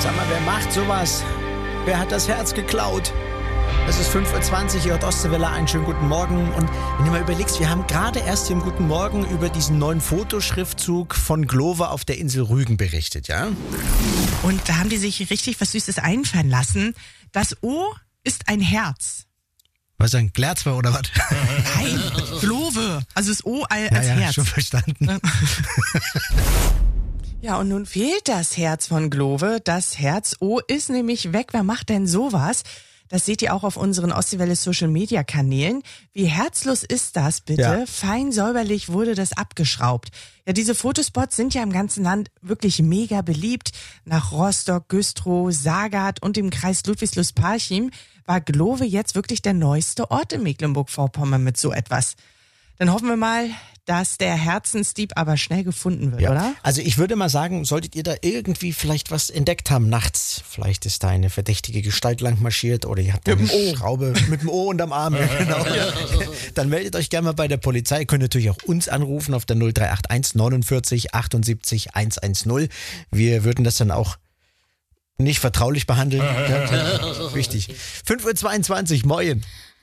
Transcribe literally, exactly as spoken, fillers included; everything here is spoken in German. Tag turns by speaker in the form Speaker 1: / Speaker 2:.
Speaker 1: Sag mal, wer macht sowas? Wer hat das Herz geklaut? Es ist fünf Uhr zwanzig, ihr hört Ostseewelle, einen schönen guten Morgen. Und wenn du mal überlegst, wir haben gerade erst hier im Guten Morgen über diesen neuen Fotoschriftzug von Glover auf der Insel Rügen berichtet, ja?
Speaker 2: Und da haben die sich richtig was Süßes einfallen lassen. Das O ist ein Herz.
Speaker 1: Was ein Glerzwer oder was?
Speaker 2: Nein, Glove. Also das O als
Speaker 1: ja, ja,
Speaker 2: Herz.
Speaker 1: Schon verstanden.
Speaker 2: Ja, und nun fehlt das Herz von Glove. Das Herz O ist nämlich weg. Wer macht denn sowas? Das seht ihr auch auf unseren Ostseewelle Social Media Kanälen. Wie herzlos ist das bitte?
Speaker 1: Ja.
Speaker 2: Fein säuberlich wurde das abgeschraubt. Ja, diese Fotospots sind ja im ganzen Land wirklich mega beliebt. Nach Rostock, Güstrow, Sagat und dem Kreis Ludwigslust-Parchim war Glove jetzt wirklich der neueste Ort in Mecklenburg-Vorpommern mit so etwas. Dann hoffen wir mal, dass der Herzensdieb aber schnell gefunden wird,
Speaker 1: Ja.
Speaker 2: oder?
Speaker 1: Also ich würde mal sagen, solltet ihr da irgendwie vielleicht was entdeckt haben nachts, vielleicht ist da eine verdächtige Gestalt lang marschiert oder ihr habt da eine Schraube mit dem O unterm Arm, ja, genau. Dann meldet euch gerne mal bei der Polizei. Ihr könnt natürlich auch uns anrufen auf der null drei acht eins neunundvierzig achtundsiebzig hundertzehn. Wir würden das dann auch nicht vertraulich behandeln. Ja, wichtig. fünf Uhr zweiundzwanzig, moin.